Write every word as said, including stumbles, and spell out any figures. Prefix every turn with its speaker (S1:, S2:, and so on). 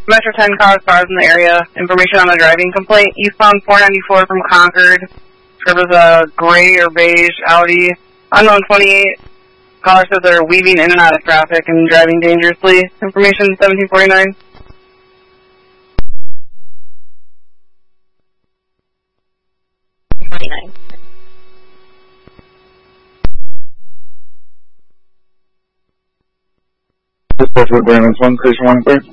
S1: Metro ten cars, cars in the area. Information on a driving complaint. Eastbound four ninety-four from Concord. There was a gray or beige Audi. Unknown twenty-eight. Caller says they're weaving in and out of traffic and driving dangerously. Information seventeen forty-nine.
S2: forty-nine.
S3: This is Brandon's one, station one, please.